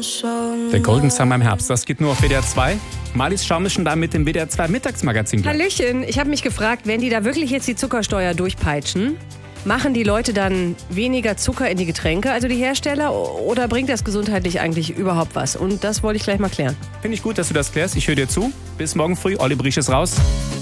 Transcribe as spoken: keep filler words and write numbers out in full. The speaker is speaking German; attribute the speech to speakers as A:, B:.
A: Der Golden Summer im Herbst, das geht nur auf W D R zwei. Marlies Schaum ist schon da mit dem W D R zwei Mittagsmagazin.
B: Hallöchen, ich habe mich gefragt, wenn die da wirklich jetzt die Zuckersteuer durchpeitschen, machen die Leute dann weniger Zucker in die Getränke, also die Hersteller, oder bringt das gesundheitlich eigentlich überhaupt was? Und das wollte ich gleich mal klären.
A: Finde ich gut, dass du das klärst. Ich höre dir zu. Bis morgen früh. Olli Briesch ist raus.